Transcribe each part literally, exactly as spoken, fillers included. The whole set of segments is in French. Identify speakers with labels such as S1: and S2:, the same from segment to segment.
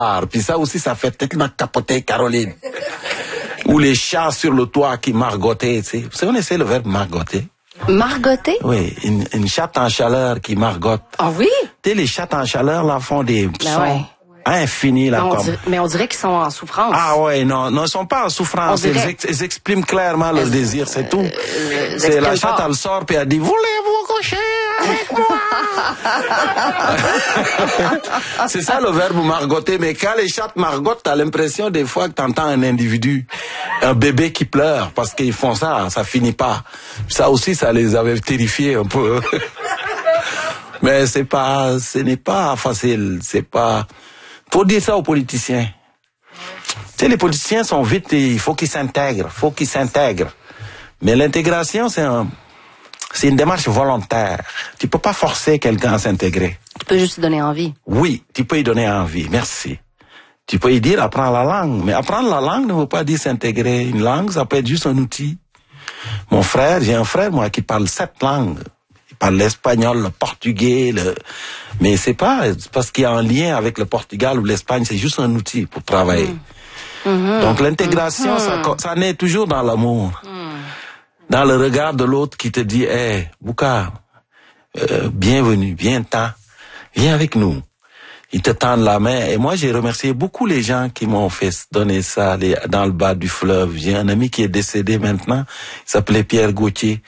S1: Puis ça aussi, ça fait tellement capoter Caroline. Ou les chats sur le toit qui margottaient, tu sais. Vous connaissez le verbe margotter?
S2: Margotter?
S1: Oui, une, une chatte en chaleur qui margotte.
S2: Ah oui?
S1: Tu sais, les chattes en chaleur, là, font des
S2: Ben
S1: sons
S2: ouais.
S1: infinis, là,
S2: Mais on,
S1: comme...
S2: dirait, mais on dirait qu'ils sont en souffrance.
S1: Ah ouais, non, non, ils sont pas en souffrance. Ils, ex, ils expriment clairement leur désir, c'est tout.
S2: Euh,
S1: c'est la chatte, elle sort, puis elle dit, voulez-vous coucher avec moi? C'est ça le verbe margotter. Mais quand les chattes margottent, t'as l'impression des fois que t'entends un individu, un bébé qui pleure, parce qu'ils font ça, ça finit pas. Ça aussi, ça les avait terrifiés un peu. Mais c'est pas, ce n'est pas facile, c'est pas... Faut dire ça aux politiciens. Tu sais, les politiciens sont vite, il faut qu'ils s'intègrent, faut qu'ils s'intègrent. Mais l'intégration, c'est un, c'est une démarche volontaire. Tu peux pas forcer quelqu'un à s'intégrer.
S2: Tu peux juste lui donner envie.
S1: Oui, tu peux lui donner envie, merci. Tu peux lui dire apprends la langue, mais apprendre la langue ne veut pas dire s'intégrer. Une langue, ça peut être juste un outil. Mon frère, j'ai un frère, moi, qui parle sept langues. Il parle l'espagnol, le portugais, le... mais c'est pas parce qu'il y a un lien avec le Portugal ou l'Espagne, c'est juste un outil pour travailler. Mmh. Mmh. Donc l'intégration, mmh. ça, ça naît toujours dans l'amour. Mmh. Dans le regard de l'autre qui te dit, hé, hey, Boucar, euh, bienvenue, viens-t'en, viens avec nous. Ils te tendent la main. Et moi, j'ai remercié beaucoup les gens qui m'ont fait donner ça les, dans le bas du fleuve. J'ai un ami qui est décédé maintenant, il s'appelait Pierre Gauthier.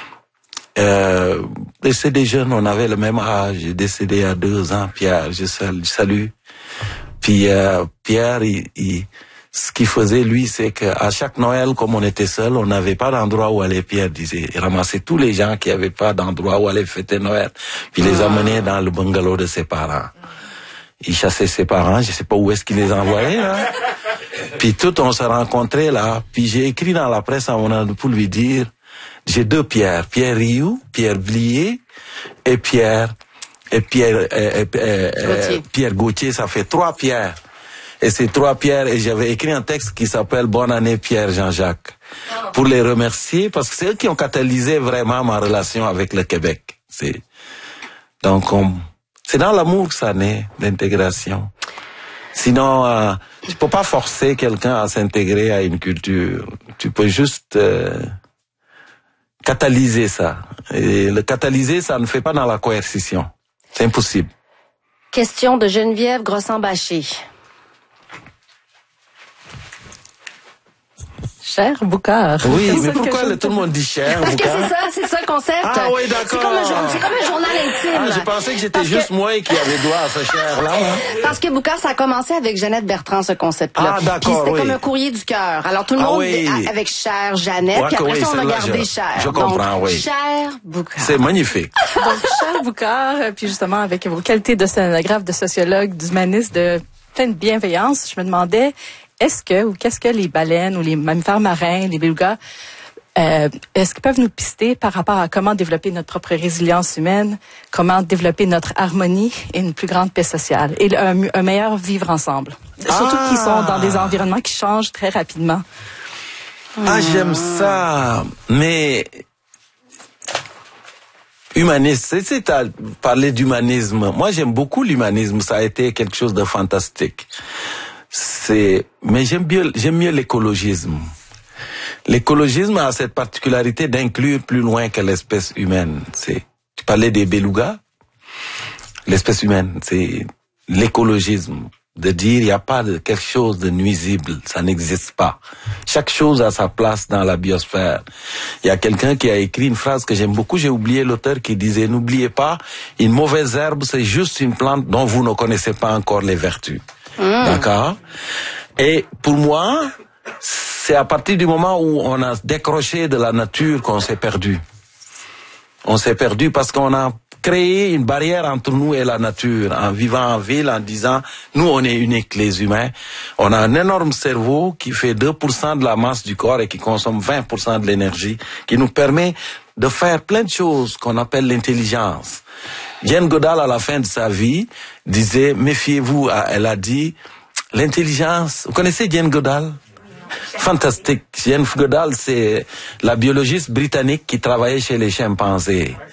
S1: Euh, décédé jeune, on avait le même âge, il est décédé il y a deux ans, Pierre, je salue. Puis euh, Pierre, il, il, ce qu'il faisait, lui, c'est qu'à chaque Noël, comme on était seul, on n'avait pas d'endroit où aller, Pierre disait. Il ramassait tous les gens qui n'avaient pas d'endroit où aller fêter Noël, puis il les amenait dans le bungalow de ses parents. Il chassait ses parents, je sais pas où est-ce qu'il les envoyait, là. Puis tout, on se rencontrait là, puis j'ai écrit dans la presse à mon âge pour lui dire, j'ai deux Pierre, Pierre Rioux, Pierre Blier et Pierre et Pierre et, et, et, Gauthier. Pierre Gauthier, ça fait trois Pierre. Et ces trois Pierre, et j'avais écrit un texte qui s'appelle Bonne année Pierre Jean-Jacques pour les remercier parce que c'est eux qui ont catalysé vraiment ma relation avec le Québec. C'est donc on, c'est dans l'amour que ça naît, l'intégration. Sinon, euh, tu peux pas forcer quelqu'un à s'intégrer à une culture. Tu peux juste euh, catalyser ça. Et le catalyser, ça ne fait pas dans la coercition. C'est impossible.
S2: Question de Geneviève Grossan-Bachey.
S3: Cher Boucar.
S1: Oui, mais pourquoi le, tout le monde dit cher,
S2: Parce
S1: Boucar?
S2: que c'est ça, c'est ça le concept.
S1: Ah oui, d'accord.
S2: C'est comme un, c'est comme un journal intime.
S1: Ah, je pensais que j'étais
S2: Parce
S1: juste
S2: que...
S1: moi qui avait droit à ce cher-là. Hein?
S2: Parce que Boucar, ça a commencé avec Jeannette Bertrand, ce concept-là.
S1: Ah, d'accord,
S2: Puis c'était
S1: oui.
S2: comme un courrier du cœur. Alors tout le
S1: ah,
S2: monde
S1: oui.
S2: avec cher Jeannette,
S1: ouais,
S2: puis après
S1: oui,
S2: ça, on a gardé
S1: je,
S2: cher.
S1: Je comprends,
S2: Donc,
S1: oui.
S2: Cher Boucar.
S1: C'est magnifique.
S3: Donc, cher Boucar, puis justement, avec vos qualités de scénographe, de sociologue, d'humaniste, de pleine bienveillance, je me demandais, est-ce que, ou qu'est-ce que les baleines, ou les mammifères marins, les belugas, Euh, est-ce qu'ils peuvent nous pister par rapport à comment développer notre propre résilience humaine, comment développer notre harmonie et une plus grande paix sociale et un, un meilleur vivre ensemble? Surtout ah. qu'ils sont dans des environnements qui changent très rapidement.
S1: Ah, j'aime ça. Mais humaniste, tu sais, t'as parlé d'humanisme. Moi, j'aime beaucoup l'humanisme. Ça a été quelque chose de fantastique. C'est, mais j'aime bien, j'aime mieux l'écologisme. L'écologisme a cette particularité d'inclure plus loin que l'espèce humaine. C'est, tu parlais des belugas, l'espèce humaine, c'est l'écologisme, de dire il n'y a pas de quelque chose de nuisible, ça n'existe pas. Chaque chose a sa place dans la biosphère. Il y a quelqu'un qui a écrit une phrase que j'aime beaucoup, j'ai oublié l'auteur, qui disait n'oubliez pas, une mauvaise herbe c'est juste une plante dont vous ne connaissez pas encore les vertus. Mmh. D'accord? Et pour moi, c'est à partir du moment où on a décroché de la nature qu'on s'est perdu. On s'est perdu parce qu'on a créé une barrière entre nous et la nature en vivant en ville, en disant nous on est uniques les humains. On a un énorme cerveau qui fait deux pour cent de la masse du corps et qui consomme vingt pour cent de l'énergie, qui nous permet de faire plein de choses qu'on appelle l'intelligence. Jane Goodall, à la fin de sa vie, disait méfiez-vous. Elle a dit l'intelligence. Vous connaissez Jane Goodall? Fantastique. Jane Goodall, c'est la biologiste britannique qui travaillait chez les chimpanzés.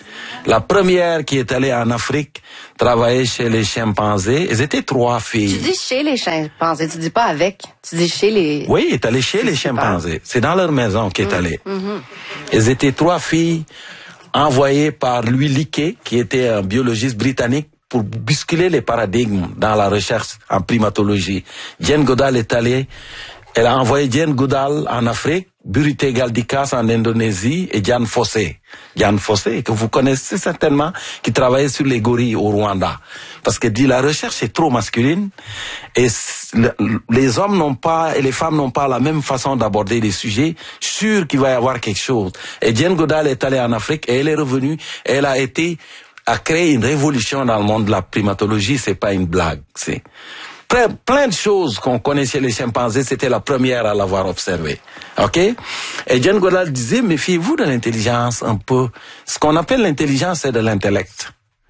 S1: La première qui est allée en Afrique travailler chez les chimpanzés. Elles étaient trois filles.
S2: Tu dis chez les chimpanzés, tu dis pas avec. Tu dis chez les...
S1: Oui, elle est allée chez
S2: C'est
S1: les
S2: super.
S1: chimpanzés. C'est dans leur maison qu'elle est
S2: Mmh,
S1: allée.
S2: mmh.
S1: Elles étaient trois filles envoyées par Louis Leakey, qui était un biologiste britannique, pour bousculer les paradigmes dans la recherche en primatologie. Jane Goodall est allée, elle a envoyé Jane Goodall en Afrique, Burite Galdikas en Indonésie et Diane Fossé. Diane Fossé, que vous connaissez certainement, qui travaillait sur les gorilles au Rwanda. Parce qu'elle dit la recherche est trop masculine et le, les hommes n'ont pas et les femmes n'ont pas la même façon d'aborder les sujets. Sûr qu'il va y avoir quelque chose. Et Jane Goodall est allée en Afrique et elle est revenue et elle a été a créé une révolution dans le monde de la primatologie, c'est pas une blague, c'est plein, plein de choses qu'on connaissait les chimpanzés, c'était la première à l'avoir observé. OK? Et Jane Goodall disait, méfiez-vous de l'intelligence un peu. Ce qu'on appelle l'intelligence, c'est de l'intellect.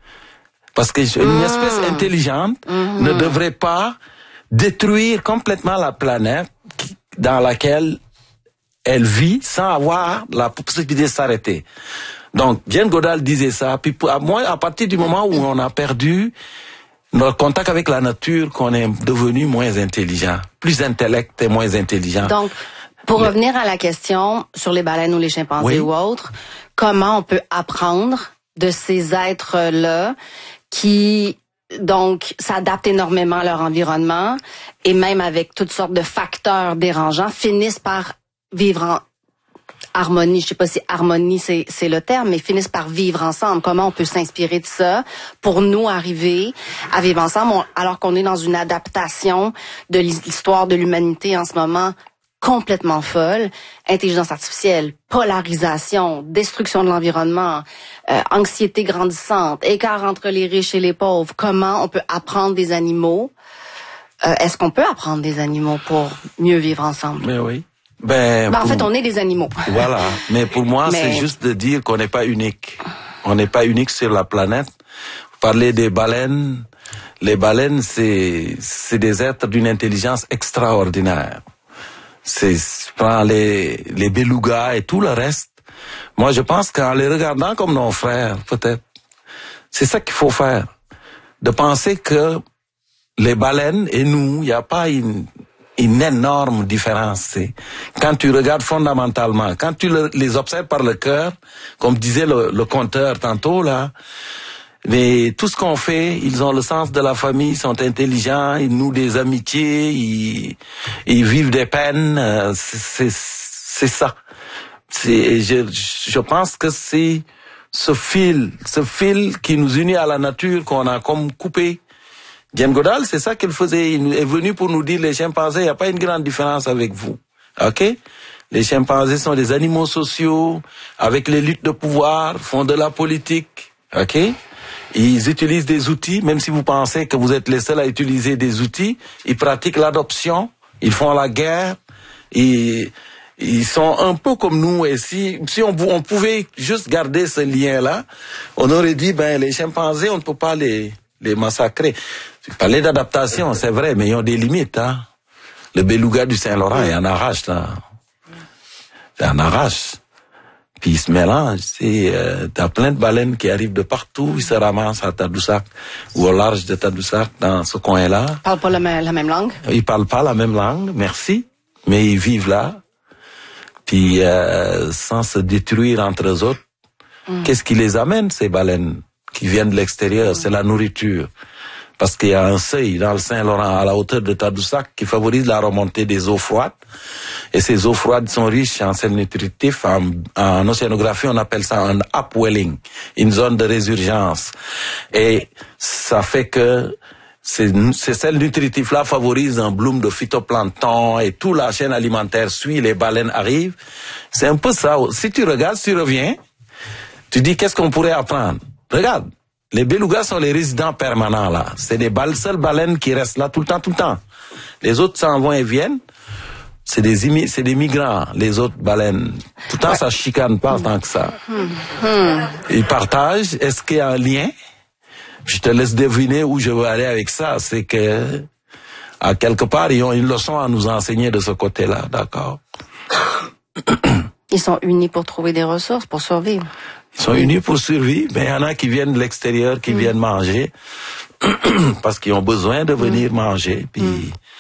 S1: Parce que une
S2: Mmh.
S1: espèce intelligente
S2: Mmh.
S1: ne devrait pas détruire complètement la planète qui, dans laquelle elle vit sans avoir la possibilité de s'arrêter. Donc, Jane Goodall disait ça, puis pour, à, moi, à partir du moment où on a perdu notre contact avec la nature, qu'on est devenu moins intelligent, plus intellect et moins intelligent.
S2: Donc, pour
S1: Mais-
S2: revenir à la question sur les baleines ou les chimpanzés
S1: Oui.
S2: ou autres, comment on peut apprendre de ces êtres-là qui, donc, s'adaptent énormément à leur environnement et même avec toutes sortes de facteurs dérangeants, finissent par vivre en harmonie, je sais pas si harmonie c'est c'est le terme, mais finissent par vivre ensemble. Comment on peut s'inspirer de ça pour nous arriver à vivre ensemble on- alors qu'on est dans une adaptation de l'histoire de l'humanité en ce moment complètement folle, intelligence artificielle, polarisation, destruction de l'environnement, euh, anxiété grandissante, écart entre les riches et les pauvres. Comment on peut apprendre des animaux? Euh, est-ce qu'on peut apprendre des animaux pour mieux vivre ensemble?
S1: Mais oui. Ben,
S2: Ben, en
S1: pour-
S2: fait, on est des animaux.
S1: Voilà. Mais pour moi,
S2: Mais-
S1: c'est juste de dire qu'on n'est pas unique. On n'est pas unique sur la planète. Vous parlez des baleines. Les baleines, c'est, c'est des êtres d'une intelligence extraordinaire. C'est, je prends les, les belugas et tout le reste. Moi, je pense qu'en les regardant comme nos frères, peut-être, c'est ça qu'il faut faire. De penser que les baleines et nous, il n'y a pas une, une énorme différence. C'est quand tu regardes fondamentalement, quand tu le- les observes par le cœur, comme disait le, le conteur tantôt là, mais tout ce qu'on fait, ils ont le sens de la famille, ils sont intelligents, ils nouent des amitiés, ils, ils vivent des peines, euh, c'est, c'est, c'est ça. C'est, je, je pense que c'est ce fil, ce fil qui nous unit à la nature qu'on a comme coupé. Jane Goodall, c'est ça qu'elle faisait. Il est venu pour nous dire, les chimpanzés, il n'y a pas une grande différence avec vous. OK? Les chimpanzés sont des animaux sociaux, avec les luttes de pouvoir, font de la politique. OK? Ils utilisent des outils, même si vous pensez que vous êtes les seuls à utiliser des outils. Ils pratiquent l'adoption, ils font la guerre, ils, ils sont un peu comme nous. Et si, si on, on pouvait juste garder ce lien-là, on aurait dit, ben, les chimpanzés, on ne peut pas les, les massacrer. Tu parlais d'adaptation, c'est vrai, mais ils ont des limites, hein. Le beluga du Saint-Laurent, il en arrache, là. Il en arrache. Puis ils se mélangent, c'est, euh, t'as plein de baleines qui arrivent de partout, ils se ramassent à Tadoussac, ou au large de Tadoussac, dans ce coin-là.
S2: Ils parlent pas la, même- la même langue.
S1: Ils parlent pas la même langue, merci, mais ils vivent là. Puis, euh, sans se détruire entre eux autres. Mm. Qu'est-ce qui les amène, ces baleines, qui viennent de l'extérieur? Mm. C'est la nourriture. Parce qu'il y a un seuil dans le Saint-Laurent, à la hauteur de Tadoussac, qui favorise la remontée des eaux froides. Et ces eaux froides sont riches en sels nutritifs. En, en océanographie, on appelle ça un upwelling, une zone de résurgence. Et ça fait que ces, ces sels nutritifs-là favorisent un bloom de phytoplancton et toute la chaîne alimentaire suit, les baleines arrivent. C'est un peu ça. Si tu regardes, si tu reviens, tu dis qu'est-ce qu'on pourrait apprendre? Regarde. Les belugas sont les résidents permanents là. C'est des bal- seules baleines qui restent là tout le temps, tout le temps. Les autres s'en vont et viennent. C'est des immi- c'est des migrants, les autres baleines. Tout le temps, ouais. Ça chicane pas tant que ça. Mm-hmm. Ils partagent. Est-ce qu'il y a un lien? Je te laisse deviner où je veux aller avec ça. C'est que, à quelque part, ils ont une leçon à nous enseigner de ce côté-là, d'accord?
S2: Ils sont unis pour trouver des ressources, pour survivre.
S1: Ils sont unis pour survivre, mais il y en a qui viennent de l'extérieur, qui mmh. viennent manger, parce qu'ils ont besoin de venir mmh. manger. Puis mmh.